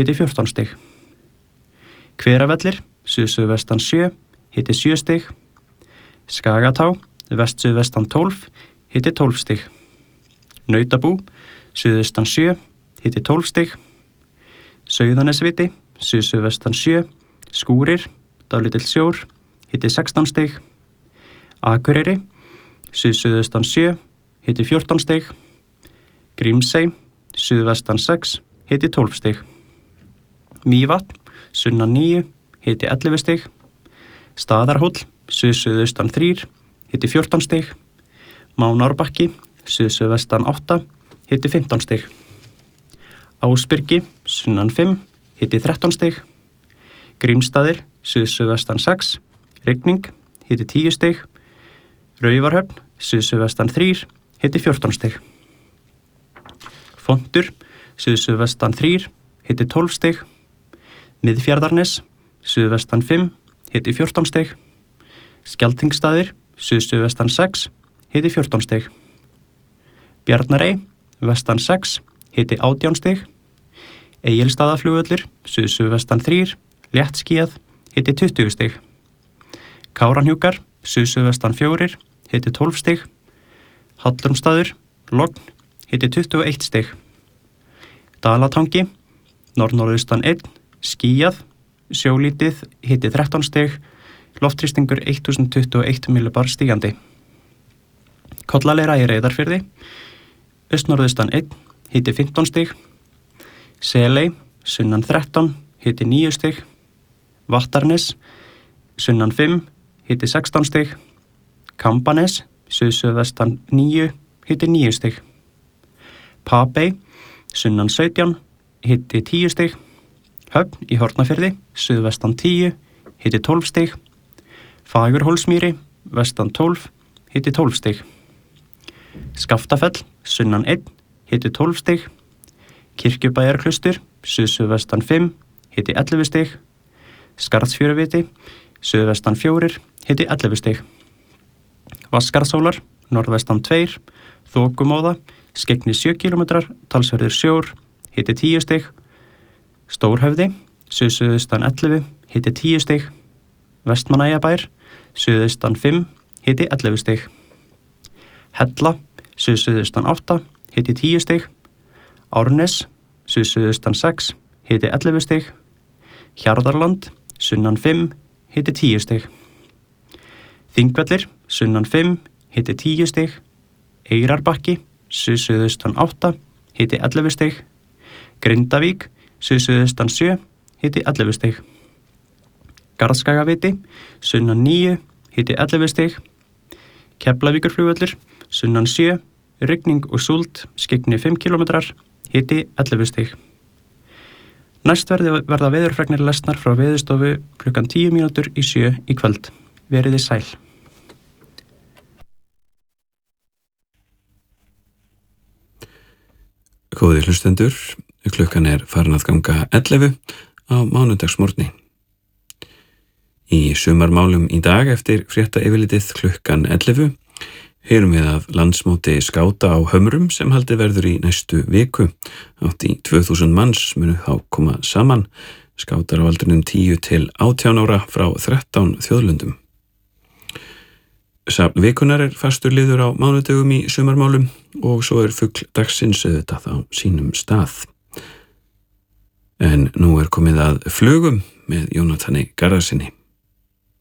hiti 14 stig. Hveravellir, suðsuðvestan 7, hiti 7 stig. Skagatá, vestsuðvestan 12, hiti 12 stig. Nautabú, suðaustan 7, hiti 12 stig. Sauðanesviti, suðsuðvestan 7, skúrir, dálítill sjór, hiti 16 stig. Akureyri, suðsuðaustan 7, hiti 14 stig. Grímsey, suðvestan 6, hiti 12 stig. Mývatn, sunnan 9, hiti 11 stig. Staðarhóll, suðsuðaustan 3, hiti 14 stig. Mánárbakki, suðsuðvestan 8, hiti 15 stig. Ásbyrgi, sunnan 5, hiti 13 stig. Grímsstaðir, suðsuðvestan 6, rigning, hiti 10 stig. Raufarhöfn, suðsuðvestan 3, hiti 14 stig. Fontur, suðsuðvestan 3, hiti 12 stig. Miðfjarðarnes, suðvestan 5, hiti 14 stig. Skjaldþingsstaðir, suðsuðvestan 6, hiti 14 stig. Bjarnarey, vestan 6, hiti 18 stig. Egilsstaðaflugvöllur, suðsuðvestan 3, léttskýjað, hiti 20 stig. Kárahnjúkar, suðsuðvestan 4, hiti 12 stig. Hallormsstaður, logn, hiti 21 stig. Dalatangi, norðnorðaustan 1, skýjað, sjólítið, hiti 13 stig. Loftþrýstingur 1021 millibar stígandi. Kollaleira í Reyðarfirði, austnorðaustan 1, hiti 15 stig. Seley, sunnan 13, hiti 9 stig. Vattarnes, sunnan 5, hiti 16 stig. Kambanes, suðsuðvestan 9, hiti 9 stig. Papey, sunnan 17, hiti 10 stig. Höfn í Hornafirði, suðvestan 10, hiti 12 stig. Fagurhólsmýri, vestan 12, hiti 12 stig. Skaftafell, sunnan 1, hiti 12 stig. Kirkjubæjarklaustur, suðsuðvestan 5, hiti 11 stig. Skarðsfjöruviti, suðvestan 4, hiti 11 stig. Vatnskarðshólar, norðvestan 2, þokumóða, skeggni 7 km, talsverður sjór, hiti 10 stig. Stórhöfði, suðsuðaustan 11, hiti 10 stig. Vestmannaeyjabær, suðaustan 5, hiti 11 stig. Hella, suðsuðaustan 8, hiti 10 stig. Árnes, suðsuðaustan 6, hiti 11 stig. Hjarðarland, sunnan 5, hiti 10 stig. Þingvellir, sunnan 5, hiti 10 stig. Eyrarbakki, suðsuðaustan 8, hiti 11 stig. Grindavík, suðsuðaustan 7, hiti 11 stig. Garðskagaviti, sunnan 9, hiti 11 stig. Keflavíkurflugvöllur, sunnan 7, rigning og súld, skeggni 5 km, hiti 11 stig. Næst verða veðurfregnir lesnar frá Veðurstofu klukkan 7:10 í kvöld. Veriði sæl. Góðir hlustendur, klukkan er farin að ganga 11 á mánudagsmorgni. Í sumarmálum í dag eftir fréttayfirlitið klukkan 11 heyrum við af landsmóti skáta á Hömrum sem haldið verður í næstu viku. Hátt í 2000 manns munu þá koma saman, skátar á aldrinum 10 til 18 ára frá 13 þjóðlöndum. Safn vikunar er fastur liður á mánudögum í sumarmálum og svo er fugl dagsins auðvitað á sínum stað. En nú er komið að flugum með Jónatani Garðarsinni.